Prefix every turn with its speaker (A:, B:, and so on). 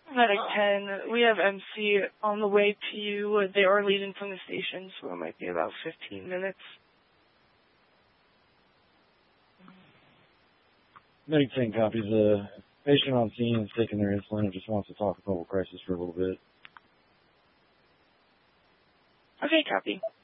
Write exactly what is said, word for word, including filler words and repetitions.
A: Medic ten, we have M C on the way to you. They are leaving from the station, so it might be about fifteen minutes.
B: Medic ten copies. The patient on scene is taking their insulin and just wants to talk about crisis for a little bit.
A: Okay, copy.